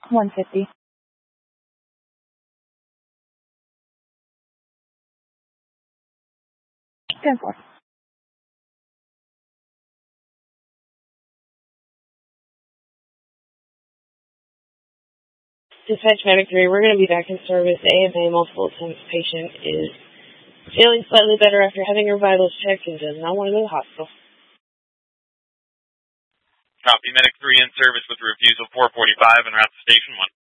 150. 10-4. Dispatch Medic 3, we're going to be back in service. AMA multiple attempts patient is feeling slightly better after having her vitals checked and does not want to go to the hospital. Copy, Medic 3 in service with refusal 445 and route to Station 1.